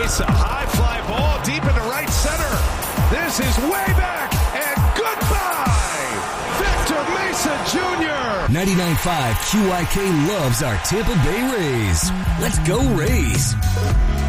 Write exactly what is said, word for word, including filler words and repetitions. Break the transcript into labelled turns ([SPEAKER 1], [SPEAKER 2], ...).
[SPEAKER 1] Mesa, high fly ball deep into right center. This is way back, and goodbye, Victor Mesa Junior
[SPEAKER 2] ninety-nine point five Q I K loves our Tampa Bay Rays. Let's go Rays.